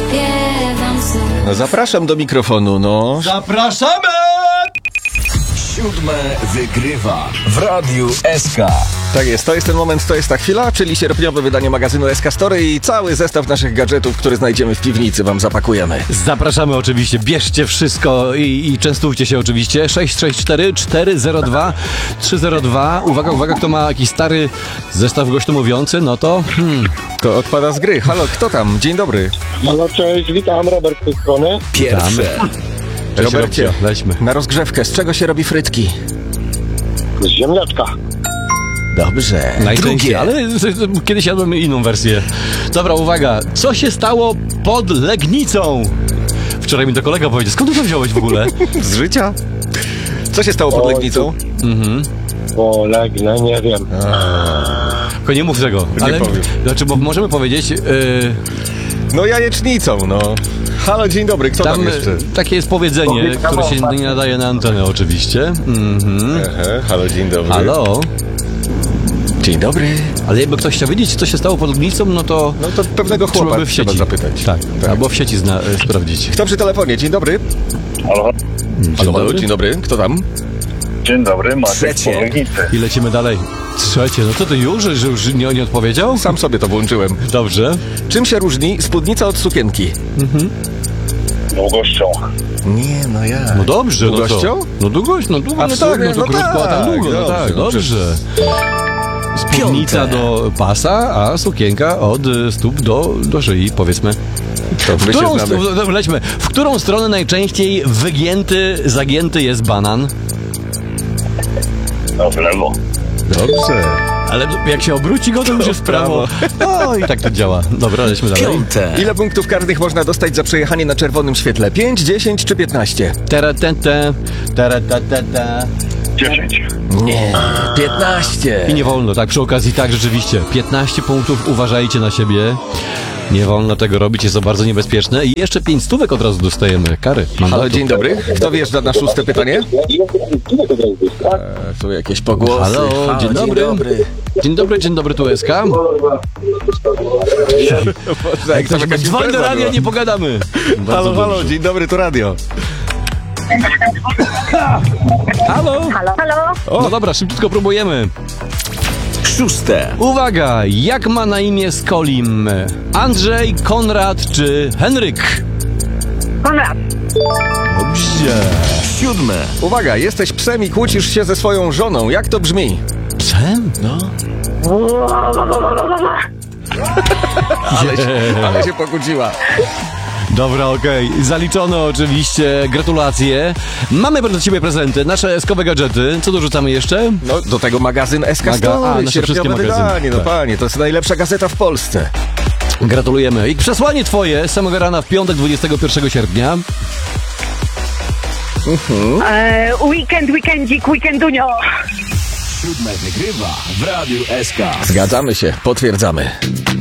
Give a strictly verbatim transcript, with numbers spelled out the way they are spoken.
śpiewam sobie. No zapraszam do mikrofonu, no. Zapraszamy! Siódme wygrywa w Radiu S K. Tak jest, to jest ten moment, to jest ta chwila, czyli sierpniowe wydanie magazynu S K Story i cały zestaw naszych gadżetów, który znajdziemy w piwnicy, wam zapakujemy. Zapraszamy oczywiście, bierzcie wszystko i, i częstujcie się oczywiście. sześć sześć cztery cztery zero dwa trzy zero dwa. Uwaga, uwaga, kto ma jakiś stary zestaw głośno mówiący, no to... Hmm. To odpada z gry. Halo, kto tam? Dzień dobry. Halo, cześć, witam, Robert z tej strony. Pierwsze. Robercie, lećmy. na rozgrzewkę, z czego się robi frytki? Z ziemniaczka. Dobrze. Najczęściej, Drugie. ale z- z- kiedyś jadłem inną wersję. Dobra, uwaga, co się stało pod Legnicą? Wczoraj mi to kolega powiedział, skąd ty to wziąłeś w ogóle? Z życia? Co się stało pod O, Legnicą? Mhm. O, Legnę, nie wiem. Tylko nie mów tego. Nie Ale, powiem. Znaczy, bo możemy powiedzieć, yy, No jajecznicą, no. Halo, dzień dobry, kto tam, tam jeszcze? takie jest powiedzenie, które się nie nadaje na antenę oczywiście. Mhm. Aha, halo, dzień dobry. Halo? Dzień dobry. Ale jakby ktoś chciał wiedzieć, co się stało pod Legnicą, no to No to pewnego trzeba chłopa by w trzeba sieci zapytać. Tak, Tak. albo w sieci zna, y, sprawdzić. Kto przy telefonie? Dzień dobry. Halo, Dzień Halo, halo, dobry. dzień dobry. Kto tam? dzień dobry, Maciek Trzecie. z Legnicy. I lecimy dalej. Trzecie, no co ty już, że już nie, nie odpowiedział? Sam sobie to włączyłem. Dobrze. Czym się różni spódnica od sukienki? Długością. Nie, no ja. No dobrze, no Długością? co? No długość, no długo, A no w tak, sumie, no to no krótko, a tam tak, długo, no dobrze, tak, no dobrze. Spódnica Piąte. do pasa, a sukienka od y, stóp do, do szyi, powiedzmy. To W my się którą, znamy. st- w- lećmy. W którą stronę najczęściej wygięty, zagięty jest banan? No, w lewo. Dobrze. Ale jak się obróci go, to już jest w prawo. No i tak to działa. Dobra, lećmy dalej. Piąte. Ile punktów karnych można dostać za przejechanie na czerwonym świetle? pięć, dziesięć czy piętnaście? Teratete, teratatata. dziesięć. Nie, piętnaście. I nie wolno, tak przy okazji, tak rzeczywiście. piętnaście punktów, uważajcie na siebie. Nie wolno tego robić, jest to bardzo niebezpieczne. I jeszcze pięć stówek od razu dostajemy. Kary. Halo, mandatu. dzień dobry. Kto wjeżdża na szóste pytanie? E, tu jakieś pogłosy. Halo, dzień dobry. Dzień dobry, dzień dobry, tu S K. Boże, jak to Ktoś jakaś dzwoń do impreza radia, była. nie pogadamy. Bardzo Halo, halo, dobrze. dzień dobry, to radio. Halo. Halo, halo. No dobra, szybciutko próbujemy. Szóste. Uwaga, jak ma na imię Skolim? Andrzej, Konrad czy Henryk? Konrad. Dobrze. Siódme. Uwaga, jesteś psem i kłócisz się ze swoją żoną. Jak to brzmi? Psem? No. Ale się, ale się pokłóciła. Dobra, okej. Zaliczono oczywiście. Gratulacje. Mamy dla ciebie prezenty, nasze eskowe gadżety. Co dorzucamy jeszcze? No, do tego magazyn S K Maga- a, Story, nasze wszystkie sierpniowe magazyny. wydanie. No Tak. panie, to jest najlepsza gazeta w Polsce. Gratulujemy. I przesłanie twoje z samego rana w piątek dwudziestego pierwszego sierpnia. E, weekend, weekendzik, weekendunio. Siódme wygrywa w Radiu S K. Zgadzamy się, potwierdzamy.